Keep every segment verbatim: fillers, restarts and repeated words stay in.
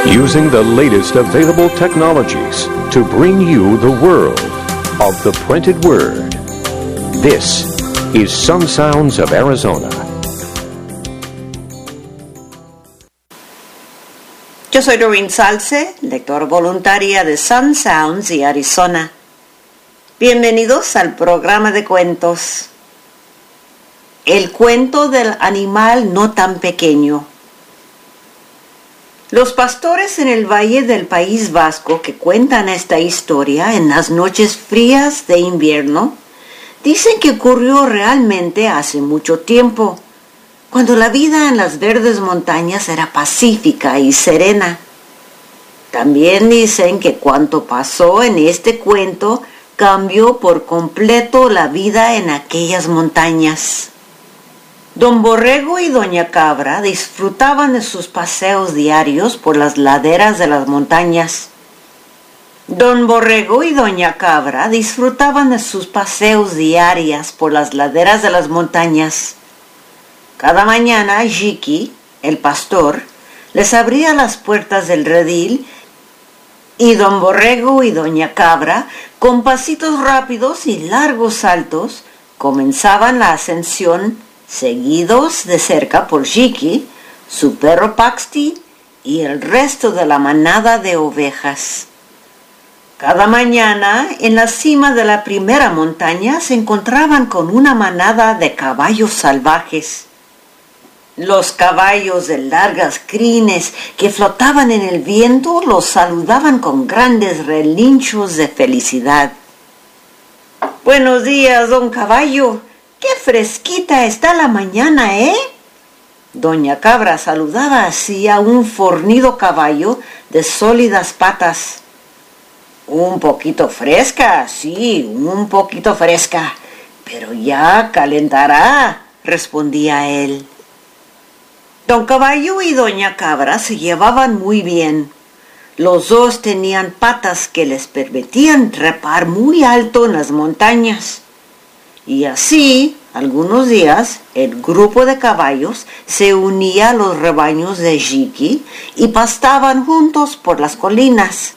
using the latest available technologies to bring you the world of the printed word. This is Sun Sounds of Arizona. Yo soy Doreen Salce, lectora voluntaria de Sun Sounds y Arizona. Bienvenidos al programa de cuentos. El cuento del animal no tan pequeño. Los pastores en el valle del País Vasco que cuentan esta historia en las noches frías de invierno dicen que ocurrió realmente hace mucho tiempo, cuando la vida en las verdes montañas era pacífica y serena. También dicen que cuanto pasó en este cuento cambió por completo la vida en aquellas montañas. Don Borrego y Doña Cabra disfrutaban de sus paseos diarios por las laderas de las montañas. Don Borrego y Doña Cabra disfrutaban de sus paseos diarios por las laderas de las montañas. Cada mañana, Jiki, el pastor, les abría las puertas del redil y Don Borrego y Doña Cabra, con pasitos rápidos y largos saltos, comenzaban la ascensión, seguidos de cerca por Jiki, su perro Paxti y el resto de la manada de ovejas. Cada mañana, en la cima de la primera montaña, se encontraban con una manada de caballos salvajes. Los caballos de largas crines que flotaban en el viento los saludaban con grandes relinchos de felicidad. «Buenos días, don Caballo. ¡Qué fresquita está la mañana, eh!» Doña Cabra saludaba así a un fornido caballo de sólidas patas. «Un poquito fresca, sí, un poquito fresca, pero ya calentará», respondía él. Don Caballo y Doña Cabra se llevaban muy bien. Los dos tenían patas que les permitían trepar muy alto en las montañas. Y así, algunos días, el grupo de caballos se unía a los rebaños de Jiki y pastaban juntos por las colinas.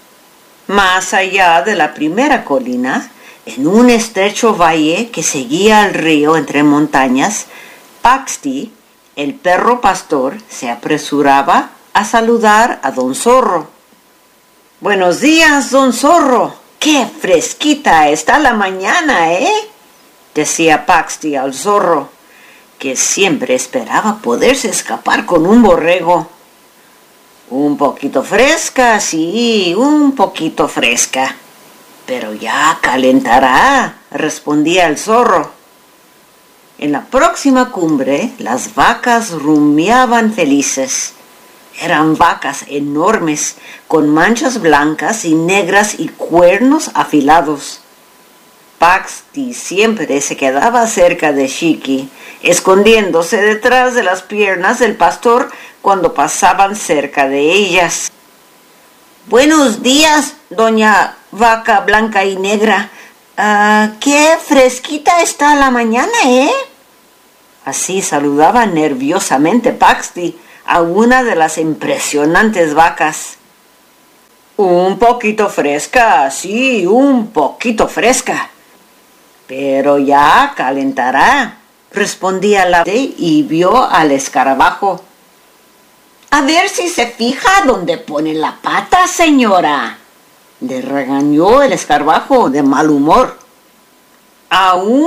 Más allá de la primera colina, en un estrecho valle que seguía el río entre montañas, Paxti, el perro pastor, se apresuraba a saludar a don Zorro. «Buenos días, don Zorro. ¡Qué fresquita está la mañana, eh!», decía Paxti al zorro, que siempre esperaba poderse escapar con un borrego. «Un poquito fresca, sí, un poquito fresca, pero ya calentará», respondía el zorro. En la próxima cumbre, las vacas rumiaban felices. Eran vacas enormes, con manchas blancas y negras y cuernos afilados. Paxti siempre se quedaba cerca de Jiki, escondiéndose detrás de las piernas del pastor cuando pasaban cerca de ellas. «Buenos días, doña Vaca Blanca y Negra. Uh, ¡Qué fresquita está la mañana, eh!», así saludaba nerviosamente Paxti a una de las impresionantes vacas. «Un poquito fresca, sí, un poquito fresca, pero ya calentará», respondía la y vio al escarabajo. «A ver si se fija dónde pone la pata, señora», le regañó el escarabajo de mal humor. «Aún